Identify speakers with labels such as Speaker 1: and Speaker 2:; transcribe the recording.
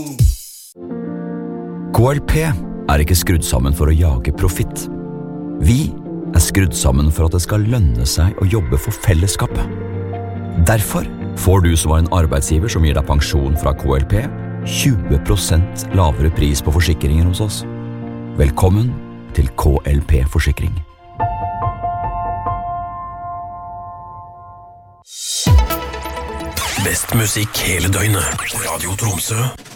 Speaker 1: KLP ikke skrudd sammen for å jage profitt. Vi skrudd sammen for at det skal lønne seg å jobbe for fellesskapet. Derfor får du som var en arbeidsgiver som gir deg pensjon fra KLP 20% lavere pris på forsikringer hos oss. Velkommen til KLP Forsikring.
Speaker 2: Best musikk hele døgnet. Radio Tromsø.